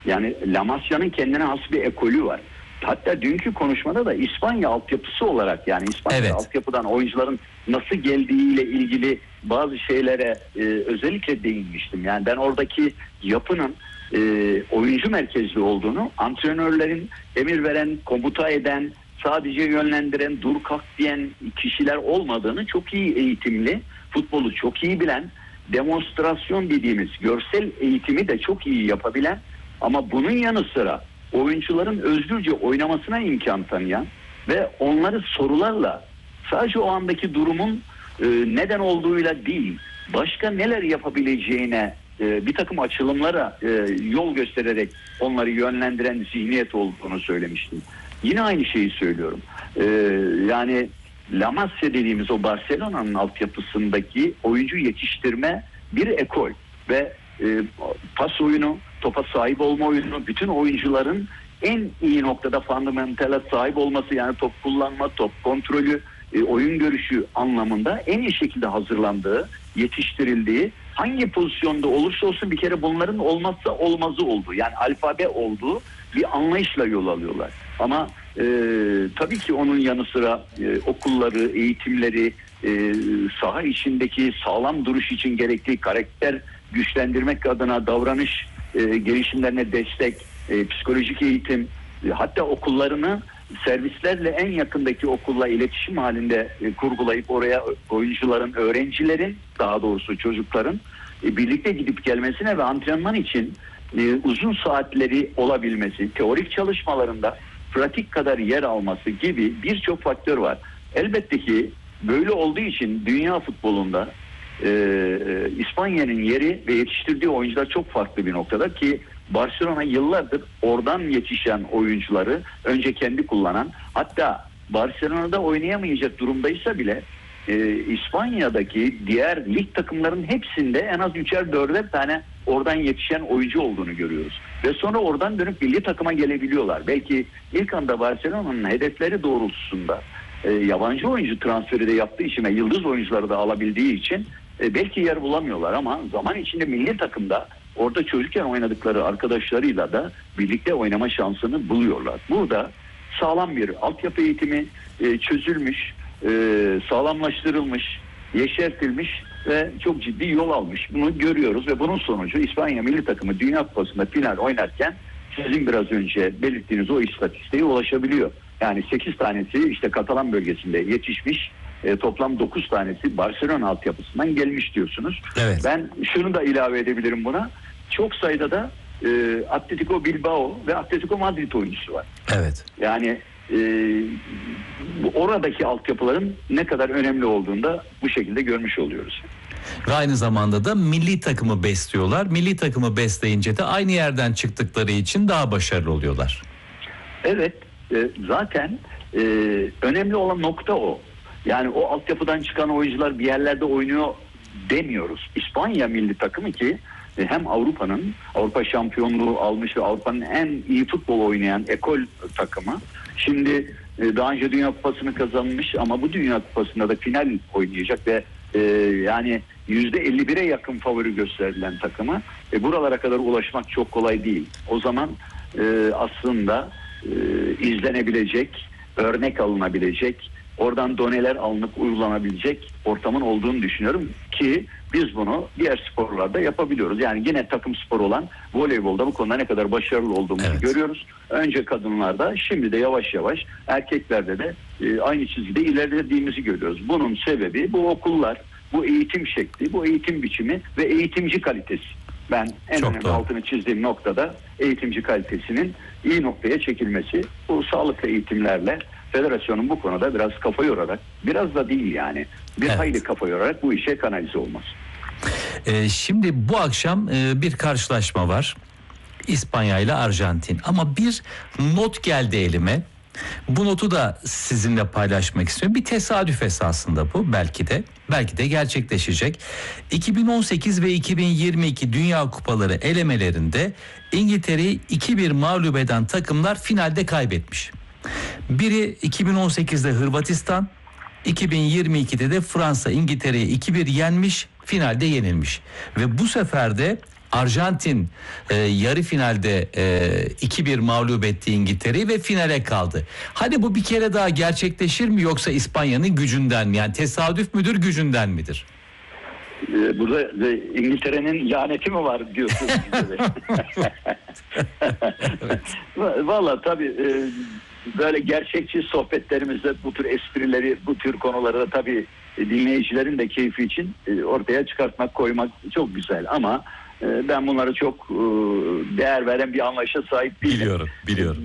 Yani La Masia'nın kendine has bir ekolü var. Hatta dünkü konuşmada da İspanya altyapısı olarak, yani İspanya Evet. altyapıdan oyuncuların nasıl geldiğiyle ilgili bazı şeylere özellikle değinmiştim. Yani ben oradaki yapının oyuncu merkezli olduğunu, antrenörlerin emir veren, komuta eden, sadece yönlendiren, dur kalk diyen kişiler olmadığını, çok iyi eğitimli, futbolu çok iyi bilen, demonstrasyon dediğimiz görsel eğitimi de çok iyi yapabilen ama bunun yanı sıra oyuncuların özgürce oynamasına imkan tanıyan ve onları sorularla, sadece o andaki durumun neden olduğuyla değil, başka neler yapabileceğine bir takım açılımlara yol göstererek onları yönlendiren zihniyet olduğunu söylemiştim. Yine aynı şeyi söylüyorum. Yani La Masia dediğimiz o Barcelona'nın altyapısındaki oyuncu yetiştirme bir ekol ve pas oyunu, topa sahip olma oyunu, bütün oyuncuların en iyi noktada fundamentale sahip olması, yani top kullanma, top kontrolü, oyun görüşü anlamında en iyi şekilde hazırlandığı, yetiştirildiği, hangi pozisyonda olursa olsun bir kere bunların olmazsa olmazı olduğu, yani alfabe olduğu bir anlayışla yol alıyorlar. Ama tabii ki onun yanı sıra okulları, eğitimleri, saha içindeki sağlam duruş için gerektiği karakter güçlendirmek adına davranış gelişimlerine destek, psikolojik eğitim, hatta okullarını servislerle en yakındaki okulla iletişim halinde kurgulayıp oraya oyuncuların, öğrencilerin, daha doğrusu çocukların birlikte gidip gelmesine ve antrenman için uzun saatleri olabilmesi, teorik çalışmalarında pratik kadar yer alması gibi birçok faktör var. Elbette ki böyle olduğu için dünya futbolunda İspanya'nın yeri ve yetiştirdiği oyuncular çok farklı bir noktada ki Barcelona yıllardır oradan yetişen oyuncuları önce kendi kullanan, hatta Barcelona'da oynayamayacak durumdaysa bile İspanya'daki diğer lig takımlarının hepsinde en az 3'er 4'er tane oradan yetişen oyuncu olduğunu görüyoruz. Ve sonra oradan dönüp milli takıma gelebiliyorlar. Belki ilk anda Barcelona'nın hedefleri doğrultusunda yabancı oyuncu transferi de yaptığı için ve yıldız oyuncuları da alabildiği için belki yer bulamıyorlar ama zaman içinde milli takımda orada çocukken oynadıkları arkadaşlarıyla da birlikte oynama şansını buluyorlar. Burada sağlam bir altyapı eğitimi çözülmüş, sağlamlaştırılmış, yeşertilmiş ve çok ciddi yol almış. Bunu görüyoruz ve bunun sonucu İspanya milli takımı Dünya Kupası'nda final oynarken sizin biraz önce belirttiğiniz o istatistiğe ulaşabiliyor. Yani 8 tanesi işte Katalan bölgesinde yetişmiş, toplam 9 tanesi Barcelona altyapısından gelmiş diyorsunuz. Evet. Ben şunu da ilave edebilirim buna. Çok sayıda da Atletico Bilbao ve Atletico Madrid oyuncusu var. Evet. Yani oradaki altyapıların ne kadar önemli olduğunu da bu şekilde görmüş oluyoruz. Ve aynı zamanda da milli takımı besliyorlar. Milli takımı besleyince de aynı yerden çıktıkları için daha başarılı oluyorlar. Evet, zaten önemli olan nokta o. Yani o altyapıdan çıkan oyuncular bir yerlerde oynuyor demiyoruz. İspanya milli takımı ki hem Avrupa şampiyonluğu almış ve Avrupa'nın en iyi futbol oynayan ekol takımı. Şimdi daha önce Dünya Kupası'nı kazanmış ama bu Dünya Kupası'nda da final oynayacak ve yani %51'e yakın favori gösterilen takımı. Buralara kadar ulaşmak çok kolay değil. O zaman aslında izlenebilecek, örnek alınabilecek, oradan doneler alınıp uygulanabilecek ortamın olduğunu düşünüyorum ki biz bunu diğer sporlarda yapabiliyoruz. Yani yine takım spor olan voleybolda bu konuda ne kadar başarılı olduğumuzu görüyoruz. Önce kadınlarda, şimdi de yavaş yavaş erkeklerde de aynı çizgide ilerlediğimizi görüyoruz. Bunun sebebi bu okullar, bu eğitim şekli, bu eğitim biçimi ve eğitimci kalitesi. Ben en önemli altını çizdiğim noktada eğitimci kalitesinin iyi noktaya çekilmesi. Bu sağlıklı eğitimlerle federasyonun bu konuda biraz kafa yorarak, biraz da değil yani, hayli kafa yorarak bu işe kanalize olması. Şimdi bu akşam bir karşılaşma var. İspanya ile Arjantin. Ama bir not geldi elime. Bu notu da sizinle paylaşmak istiyorum. Bir tesadüf esasında bu, belki de gerçekleşecek. 2018 ve 2022 Dünya Kupaları elemelerinde İngiltere'yi 2-1 mağlup eden takımlar finalde kaybetmiş. Biri 2018'de Hırvatistan, 2022'de de Fransa İngiltere'yi 2-1 yenmiş, finalde yenilmiş. Ve bu sefer de Arjantin yarı finalde 2-1 mağlup etti İngiltere'yi ve finale kaldı. Hadi bu bir kere daha gerçekleşir mi, yoksa İspanya'nın gücünden mi? Yani tesadüf müdür, gücünden midir? Burada İngiltere'nin laneti mi var diyorsunuz? Valla tabii böyle gerçekçi sohbetlerimizde bu tür esprileri, bu tür konuları da tabii dinleyicilerin de keyfi için ortaya çıkartmak, koymak çok güzel. Ama ben bunları çok değer veren bir anlayışa sahip değilim. Biliyorum.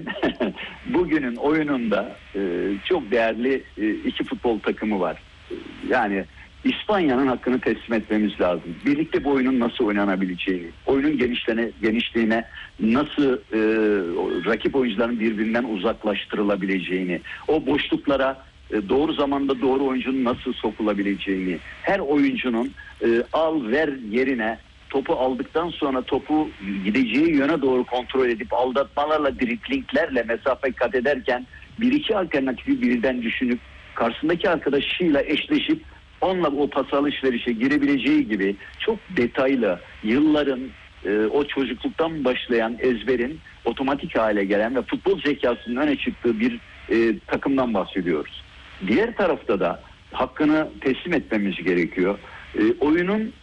Bugünün oyununda çok değerli iki futbol takımı var. Yani İspanya'nın hakkını teslim etmemiz lazım. Birlikte bu oyunun nasıl oynanabileceğini, oyunun genişliğine nasıl rakip oyuncuların birbirinden uzaklaştırılabileceğini, o boşluklara doğru zamanda doğru oyuncunun nasıl sokulabileceğini, her oyuncunun al ver yerine topu aldıktan sonra topu gideceği yöne doğru kontrol edip aldatmalarla, driplinglerle mesafe kat ederken bir iki alternatifi birden düşünüp karşısındaki arkadaşıyla eşleşip onunla o pas alışverişe girebileceği gibi çok detaylı, yılların o çocukluktan başlayan ezberin otomatik hale gelen ve futbol zekasının öne çıktığı bir takımdan bahsediyoruz. Diğer tarafta da hakkını teslim etmemiz gerekiyor. Oyunun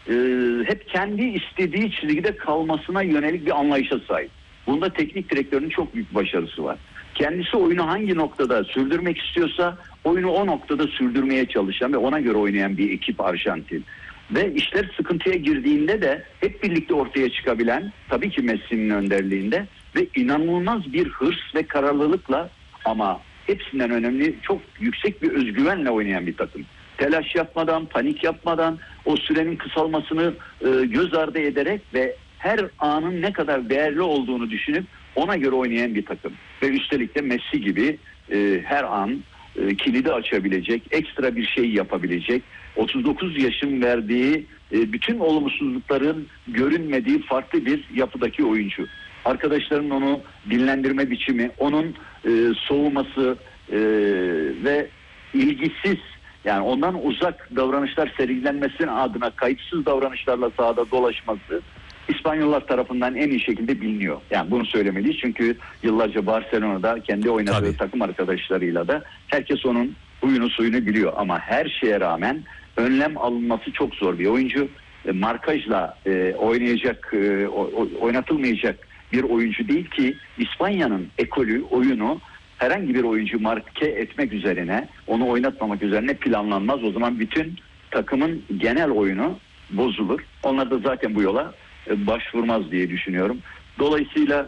hep kendi istediği çizgide kalmasına yönelik bir anlayışa sahip. Bunda teknik direktörün çok büyük başarısı var. Kendisi oyunu hangi noktada sürdürmek istiyorsa oyunu o noktada sürdürmeye çalışan ve ona göre oynayan bir ekip Arjantin. Ve işler sıkıntıya girdiğinde de hep birlikte ortaya çıkabilen, tabii ki Messi'nin önderliğinde ve inanılmaz bir hırs ve kararlılıkla, ama hepsinden önemli çok yüksek bir özgüvenle oynayan bir takım. Telaş yapmadan, panik yapmadan, o sürenin kısalmasını göz ardı ederek ve her anın ne kadar değerli olduğunu düşünüp ona göre oynayan bir takım. Ve üstelik de Messi gibi her an kilidi açabilecek, ekstra bir şey yapabilecek, 39 yaşın verdiği bütün olumsuzlukların görünmediği farklı bir yapıdaki oyuncu. Arkadaşlarının onu dinlendirme biçimi, onun soğuması ve ilgisiz, yani ondan uzak davranışlar sergilenmesinin adına kayıtsız davranışlarla sahada dolaşması İspanyollar tarafından en iyi şekilde biliniyor. Yani bunu söylemeliyiz çünkü yıllarca Barcelona'da kendi oynadığı takım arkadaşlarıyla da herkes onun huyunu suyunu biliyor. Ama her şeye rağmen önlem alınması çok zor bir oyuncu. Markajla oynatılmayacak bir oyuncu değil ki İspanya'nın ekolü, oyunu herhangi bir oyuncu marke etmek üzerine, onu oynatmamak üzerine planlanmaz. O zaman bütün takımın genel oyunu bozulur. Onlar da zaten bu yola başvurmaz diye düşünüyorum. Dolayısıyla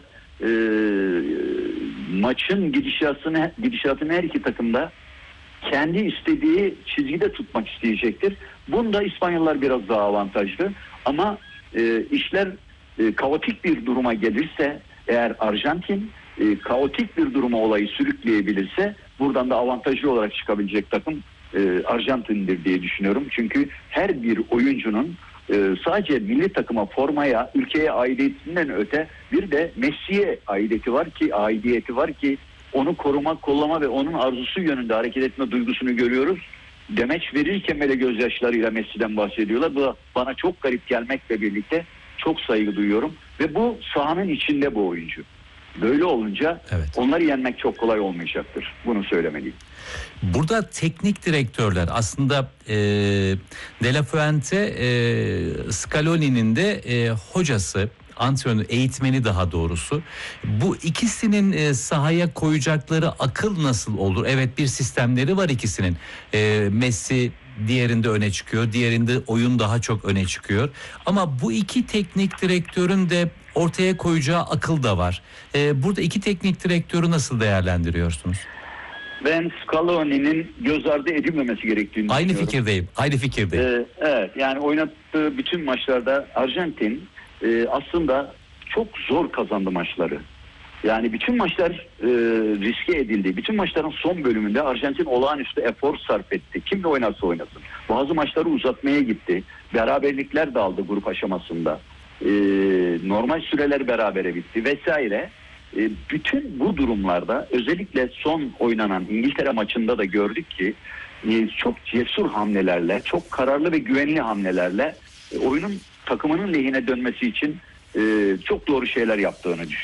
maçın gidişatını her iki takımda kendi istediği çizgide tutmak isteyecektir. Bunda İspanyollar biraz daha avantajlı. Ama işler kaotik bir duruma gelirse, eğer Arjantin kaotik bir duruma olayı sürükleyebilirse, buradan da avantajlı olarak çıkabilecek takım Arjantin'dir diye düşünüyorum. Çünkü her bir oyuncunun sadece milli takıma, formaya, ülkeye aidiyetinden öte bir de Messi'ye aidiyeti var ki onu koruma, kollama ve onun arzusu yönünde hareket etme duygusunu görüyoruz. Demeç verirken bile gözyaşlarıyla Messi'den bahsediyorlar. Bu bana çok garip gelmekle birlikte çok saygı duyuyorum ve bu sahanın içinde bu oyuncu. Böyle olunca onları yenmek çok kolay olmayacaktır. Bunu söylemeliyim. Burada teknik direktörler aslında De La Fuente, Scaloni'nin de hocası, antrenör, eğitmeni daha doğrusu. Bu ikisinin sahaya koyacakları akıl nasıl olur? Evet, bir sistemleri var ikisinin. Messi diğerinde öne çıkıyor, diğerinde oyun daha çok öne çıkıyor. Ama bu iki teknik direktörün de ortaya koyacağı akıl da var. Burada iki teknik direktörü nasıl değerlendiriyorsunuz? Ben Scaloni'nin göz ardı edilmemesi gerektiğini düşünüyorum. Aynı fikirdeyim. Evet, yani oynattığı bütün maçlarda Arjantin aslında çok zor kazandı maçları. Yani bütün maçlar riske edildi. Bütün maçların son bölümünde Arjantin olağanüstü efor sarf etti. Kimle oynarsa oynasın. Bazı maçları uzatmaya gitti. Beraberlikler de aldı grup aşamasında. Normal süreler berabere bitti vesaire. Bütün bu durumlarda özellikle son oynanan İngiltere maçında da gördük ki çok cesur hamlelerle, çok kararlı ve güvenli hamlelerle oyunun takımının lehine dönmesi için çok doğru şeyler yaptığını düşünüyorum.